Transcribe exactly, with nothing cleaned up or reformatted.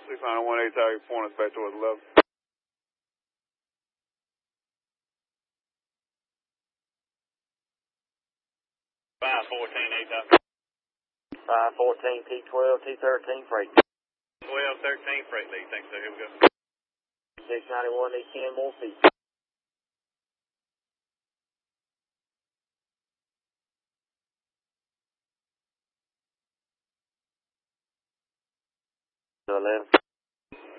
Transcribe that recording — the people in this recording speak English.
six nine one eight Tower, point us back towards eleven. five fourteen eight Tower. five fourteen T twelve T thirteen freight. twelve thirteen freight lead, thanks sir, here we go. six ninety-one needs ten more feet. eleven.